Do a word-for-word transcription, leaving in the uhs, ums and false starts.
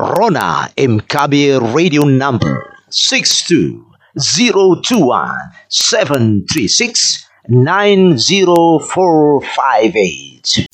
Rona Mkabi radio number six two zero two one seven three six nine zero four five eight.